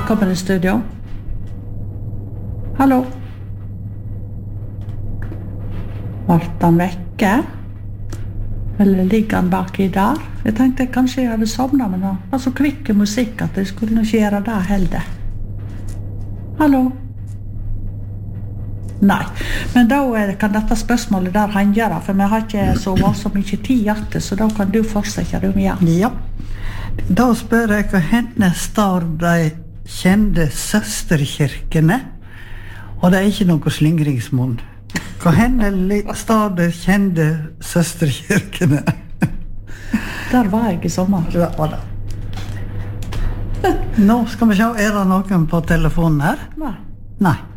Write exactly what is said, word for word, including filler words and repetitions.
Velkommen i studio. Hallo. Vart han vekke? Eller ligger han baki der? Jeg tenkte kanskje jeg hadde somnet, men det var så kvikke musikk at jeg skulle nok gjøre det heller. Hallo? Nei, men da kan dette spørsmålet der henge da, for vi har ikke så voldsomt mye tid hjertet, så da kan du fortsette om igjen. Ja, da spør jeg hva henne står de kjente søsterkirkene, og det er ikke noe slingringsmunn. Hva henne står de kjente søsterkirkene? Der var jeg i sommer. Ja, var det. Nå skal vi se, er det noen på telefonen her? Nei. Nei.